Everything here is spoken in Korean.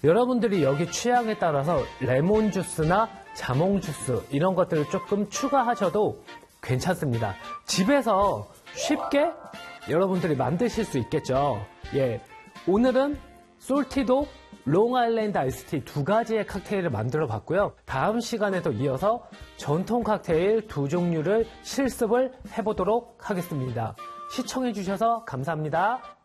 여러분들이 여기 취향에 따라서 레몬 주스나 자몽 주스 이런 것들을 조금 추가하셔도 괜찮습니다. 집에서 쉽게 여러분들이 만드실 수 있겠죠. 예, 오늘은 솔티도 롱아일랜드 아이스티 두 가지의 칵테일을 만들어 봤고요. 다음 시간에도 이어서 전통 칵테일 두 종류를 실습을 해보도록 하겠습니다. 시청해 주셔서 감사합니다.